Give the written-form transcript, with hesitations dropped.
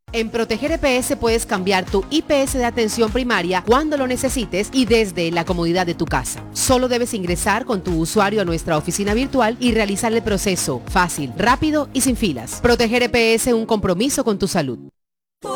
En Proteger EPS puedes cambiar tu IPS de atención primaria cuando lo necesites y desde la comodidad de tu casa. Solo debes ingresar con tu usuario a nuestra oficina virtual y realizar el proceso fácil, rápido y sin filas. Proteger EPS, un compromiso con tu salud.